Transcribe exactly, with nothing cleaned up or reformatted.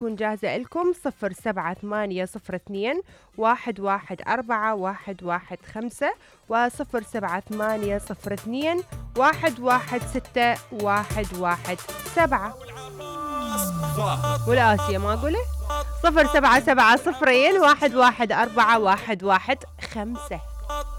تكون جاهزة لكم صفر سبعة ثمانية صفر اثنين واحد واحد أربعة واحد واحد خمسة وصفر سبعة ثمانية صفر اثنين واحد واحد ستة واحد واحد سبعة. والآسيا ما أقوله صفر سبعة سبعة صفرين واحد واحد أربعة واحد واحد خمسة.